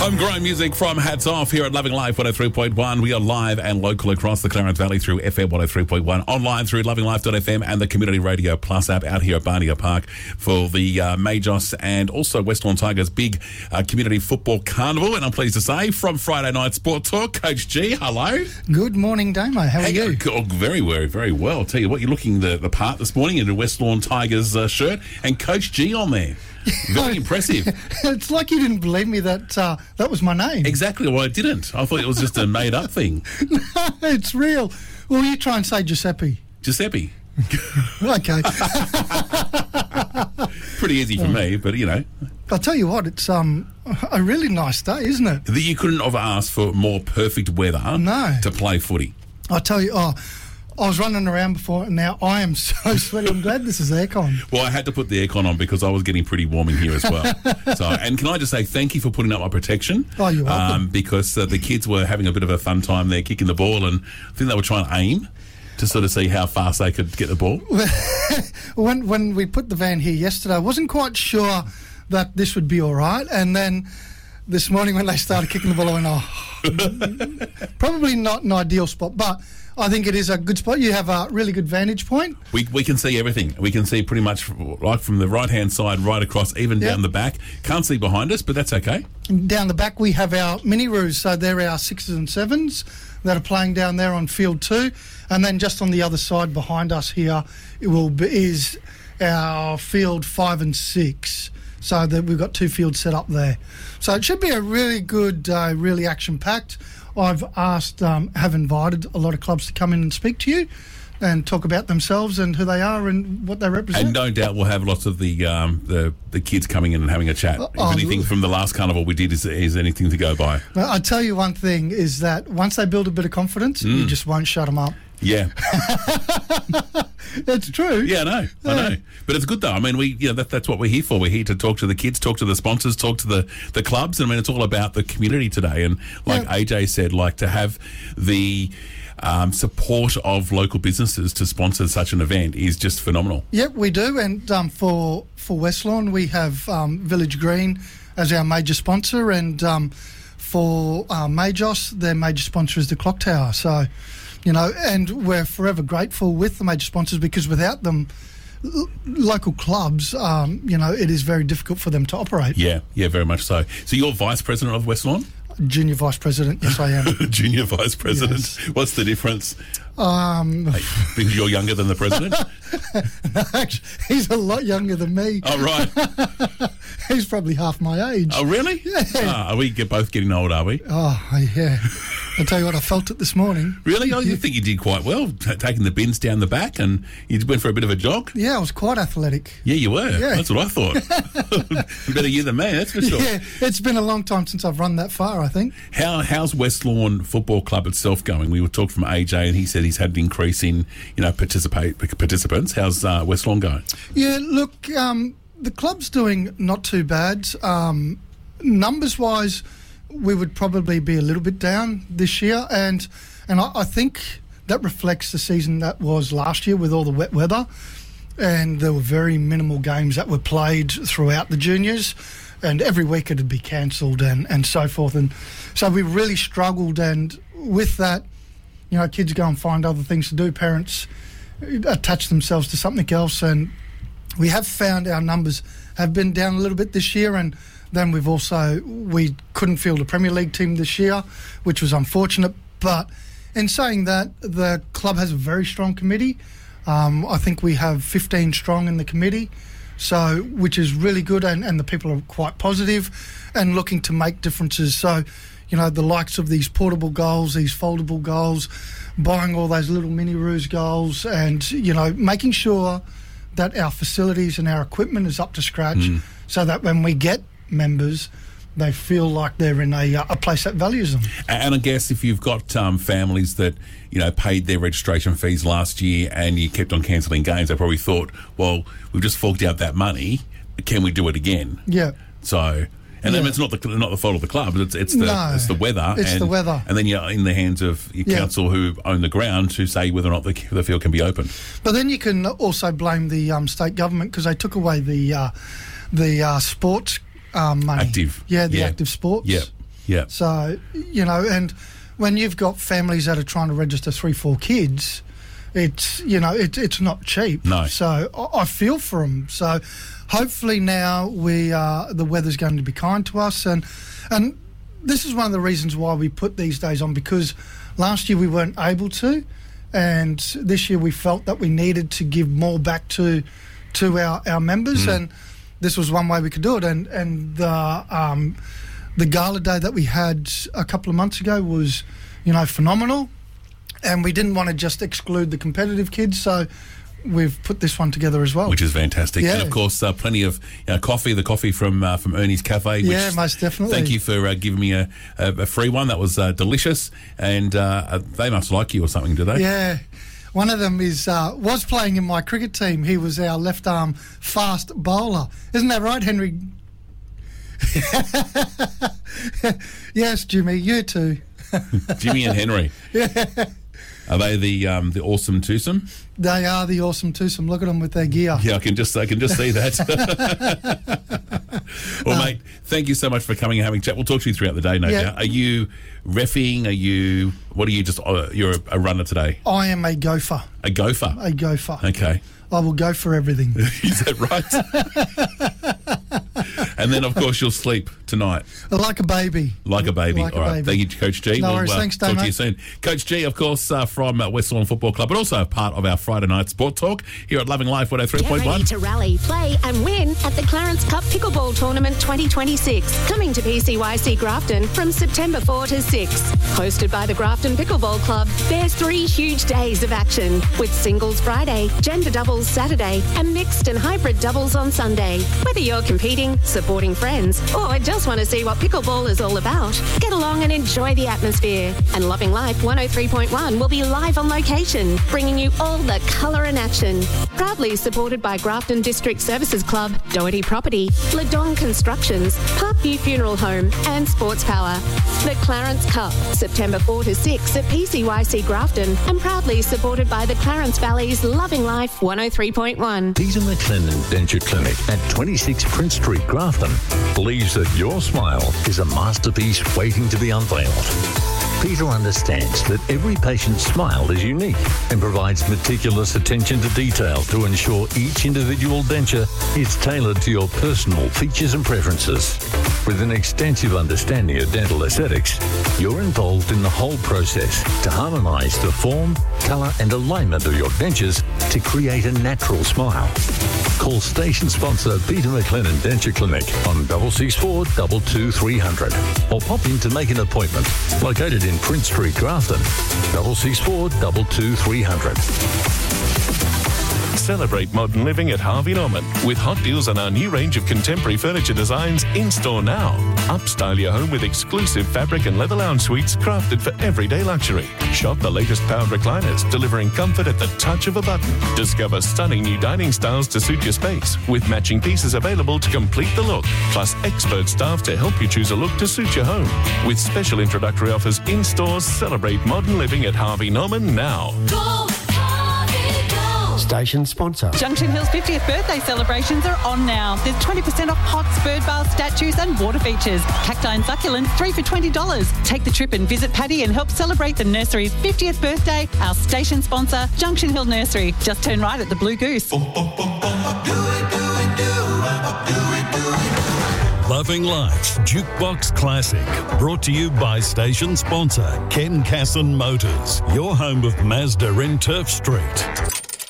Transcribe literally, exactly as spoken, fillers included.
Homegrown music from Hats Off here at Loving Life one oh three point one. We are live and local across the Clarence Valley through F M one oh three point one, online through loving life dot f m and the Community Radio Plus app out here at Barnia Park for the uh, Majos and also West Lawn Tigers big uh, community football carnival. And I'm pleased to say, from Friday Night Sport Talk, Coach G, hello. Good morning, Damo. How are hey, you? Oh, very, very, very well. I'll tell you what, you're looking the, the part this morning in a West Lawn Tigers uh, shirt and Coach G on there. Very impressive. It's like you didn't believe me that uh, that was my name. Exactly. Well, I didn't. I thought it was just a made-up thing. No, it's real. Well, you try and say Giuseppe. Giuseppe. Okay. Pretty easy for me, but, you know. I'll tell you what, it's um a really nice day, isn't it? That you couldn't have asked for more perfect weather No. to play footy. I'll tell you, oh, I was running around before, and now I am so sweaty. I'm glad this is aircon. Well, I had to put the aircon on because I was getting pretty warm in here as well. So, and can I just say thank you for putting up my protection? Oh, you're welcome. Um, because uh, the kids were having a bit of a fun time there kicking the ball, and I think they were trying to aim to sort of see how fast they could get the ball. when when we put the van here yesterday, I wasn't quite sure that this would be all right, and then this morning when they started kicking the ball, I went, oh, probably not an ideal spot, but I think it is a good spot. You have a really good vantage point. We we can see everything. We can see pretty much right from the right-hand side right across, even Yep. down the back. Can't see behind us, but that's okay. Down the back we have our mini roos, so they're our sixes and sevens that are playing down there on field two, and then just on the other side behind us here it will be, is our field five and six. So that we've got two fields set up there. So it should be a really good, uh, really action-packed. I've asked, um, have invited a lot of clubs to come in and speak to you and talk about themselves and who they are and what they represent. And no doubt we'll have lots of the um, the, the kids coming in and having a chat. Oh, if anything from the last carnival we did is, is anything to go by. Well, I'll tell you one thing, is that once they build a bit of confidence, Mm. you just won't shut them up. Yeah. It's true. Yeah, I know. I know. But it's good, though. I mean, we you know that, that's what we're here for. We're here to talk to the kids, talk to the sponsors, talk to the, the clubs. I mean, it's all about the community today. And like Yeah. A J said, like to have the um, support of local businesses to sponsor such an event is just phenomenal. Yep, we do. And um, for for West Lawn, we have um, Village Green as our major sponsor, and um, for uh, Majos, their major sponsor is the Clock Tower. So, you know, and we're forever grateful with the major sponsors, because without them, l- local clubs, um, you know, it is very difficult for them to operate. Yeah, yeah, very much so. So you're vice president of West Lawn? Junior Vice President, yes, I am. Junior vice president. Yes. What's the difference? Um, Hey, because you're younger than the president? actually, he's a lot younger than me. Oh, right. He's probably half my age. Oh, really? Yeah. Ah, are we get both getting old, are we? Oh, yeah. I'll tell you what, I felt it this morning. Really? Oh, you think you did quite well, t- taking the bins down the back, and you went for a bit of a jog? Yeah, I was quite athletic. Yeah, you were. Yeah. That's what I thought. Better you than me, that's for sure. Yeah, it's been a long time since I've run that far, I think. How How's West Lawn Football Club itself going? We were talking from A J, and he said he's had an increase in, you know, participate participants. How's uh, West Lawn going? Yeah, look, um, the club's doing not too bad. Um, numbers-wise, we would probably be a little bit down this year, and and I, I think that reflects the season that was last year with all the wet weather, and there were very minimal games that were played throughout the juniors, and every week it'd be cancelled and, and so forth, and so we really struggled, and with that, you know, kids go and find other things to do, parents attach themselves to something else, and we have found our numbers have been down a little bit this year, and then we've also, we couldn't field a Premier League team this year, which was unfortunate. But in saying that, the club has a very strong committee. Um, I think we have fifteen strong in the committee, so which is really good, and, and the people are quite positive and looking to make differences. So, you know, the likes of these portable goals, these foldable goals, buying all those little mini roos goals, and, you know, making sure that our facilities and our equipment is up to scratch, Mm. so that when we get members, they feel like they're in a, uh, a place that values them. And I guess if you've got um, families that, you know, paid their registration fees last year and you kept on cancelling games, they probably thought, well, we've just forked out that money, can we do it again? Yeah. So... And then Yeah. it's not the not the fault of the club. It's it's the No, it's the weather. it's and, the weather. And then you're in the hands of your Yeah. council who own the ground to say whether or not the, the field can be open. But then you can also blame the um, state government, because they took away the uh, the uh, sports um, money. Active. Yeah, the Yeah. active sports. Yeah. Yeah. So, you know, and when you've got families that are trying to register three, four kids, it's, you know, it, it's not cheap. No. So I, I feel for them. So hopefully now we uh, the weather's going to be kind to us. And, and this is one of the reasons why we put these days on, because last year we weren't able to. And this year we felt that we needed to give more back to to our, our members. Mm. And this was one way we could do it. And, and the... Um, The gala day that we had a couple of months ago was, you know, phenomenal, and we didn't want to just exclude the competitive kids, so we've put this one together as well. Which is fantastic. Yeah. And, of course, uh, plenty of you know, coffee, the coffee from uh, from Ernie's Cafe. Which, yeah, most definitely. Thank you for uh, giving me a, a, a free one. That was uh, delicious, and uh, they must like you or something, do they? Yeah. One of them is uh, was playing in my cricket team. He was our left-arm fast bowler. Isn't that right, Henry? Yes, Jimmy, you too. Jimmy and Henry. Yeah. Are they the um, the awesome twosome? They are the awesome twosome. Look at them with their gear. Yeah, I can just I can just see that. Well, uh, mate, thank you so much for coming and having a chat. We'll talk to you throughout the day, no yeah. doubt. Are you reffing? Are you? What are you? Just uh, you're a, a runner today. I am a gopher. A gopher. A gopher. Okay. I will go for everything. Is that right? And then, of course, you'll sleep tonight. Like a baby. Like a baby. Like All a right. baby. Thank you, Coach G. No we'll worries. uh, Thanks, talk Damo. to you soon. Coach G, of course, uh, from uh, West Lawn Football Club, but also part of our Friday night sport talk here at Loving Life one oh three point Get one. ready to rally, play and win at the Clarence Cup Pickleball Tournament twenty twenty-six. Coming to P C Y C Grafton from September fourth to sixth. Hosted by the Grafton Pickleball Club, there's three huge days of action with singles Friday, gender doubles Saturday and mixed and hybrid doubles on Sunday. Whether you're competing, supporting friends or just want to see what pickleball is all about, get along and enjoy the atmosphere. And Loving Life one oh three point one will be live on location, bringing you all the colour and action. Proudly supported by Grafton District Services Club, Doherty Property, Ladong Constructions, Parkview Funeral Home and Sports Power. The Clarence Cup, September fourth to sixth at P C Y C Grafton, and proudly supported by the Clarence Valley's Loving Life one oh three point one. Peter McLennan Denture Clinic at twenty-six Prince Street, Grafton, believes that your smile is a masterpiece waiting to be unveiled. Peter understands that every patient's smile is unique and provides meticulous attention to detail to ensure each individual denture is tailored to your personal features and preferences. With an extensive understanding of dental aesthetics, you're involved in the whole process to harmonise the form, colour and alignment of your dentures to create a natural smile. Call station sponsor Peter McLennan Denture Clinic on double six four two two three hundred or pop in to make an appointment. Located in Prince Street, Grafton, double six four two two three hundred. Celebrate modern living at Harvey Norman with hot deals on our new range of contemporary furniture designs in store now. Upstyle your home with exclusive fabric and leather lounge suites crafted for everyday luxury. Shop the latest powered recliners, delivering comfort at the touch of a button. Discover stunning new dining styles to suit your space, with matching pieces available to complete the look. Plus expert staff to help you choose a look to suit your home. With special introductory offers in stores, celebrate modern living at Harvey Norman now. Go! Station sponsor. Junction Hill's fiftieth birthday celebrations are on now. There's twenty percent off pots, bird bath, statues and water features. Cacti and succulents, three for twenty dollars. Take the trip and visit Paddy and help celebrate the nursery's fiftieth birthday. Our station sponsor, Junction Hill Nursery. Just turn right at the Blue Goose. Loving Life's Jukebox Classic, brought to you by station sponsor Ken Casson Motors, your home of Mazda in Turf Street.